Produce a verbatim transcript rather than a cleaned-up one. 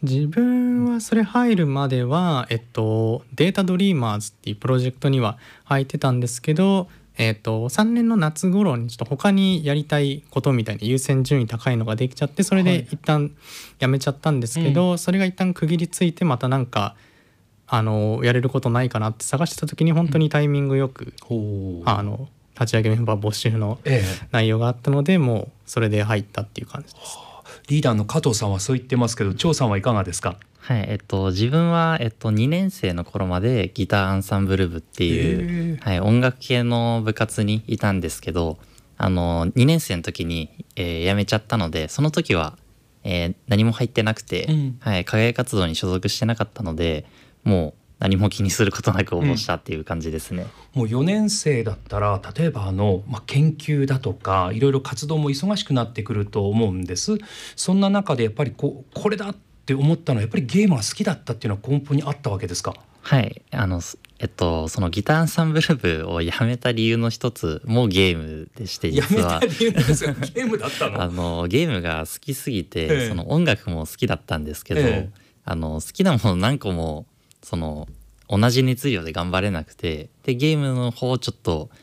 自分はそれ入るまでは、えっと、データドリーマーズっていうプロジェクトには入ってたんですけど、えっと、さんねんの夏頃にちょっと他にやりたいことみたいな優先順位高いのができちゃって、それで一旦やめちゃったんですけど、はい、それが一旦区切りついてまたなんかあのやれることないかなって探してた時に本当にタイミングよく、うん、あの立ち上げメンバー募集の内容があったので、ええ、もうそれで入ったっていう感じです。 リーダーの加藤さんはそう言ってますけど、張さんはいかがですか？ はい、えっと、自分は、えっと、にねん生の頃までギターアンサンブル部っていう、はい、音楽系の部活にいたんですけど、あのにねん生の時に、えー、辞めちゃったので、その時は、えー、何も入ってなくて、うん、はい、課外活動に所属してなかったので、もう何も気にすることなく応募したっていう感じですね。 うん、もうよねん生だったら例えばあの、まあ、研究だとかいろいろ活動も忙しくなってくると思うんです。そんな中でやっぱりこうこれだって思ったのはやっぱりゲームが好きだったっていうのは根本にあったわけですか？ はい、あのえっとそのギターアンサンブル部をやめた理由の一つもゲームでして、実はやめた理由ですよ。ゲームだったの？ あのゲームが好きすぎて、ええ、その音楽も好きだったんですけど、ええ、あの好きなもの何個もその同じ熱量で頑張れなくて、でゲームの方をちょっと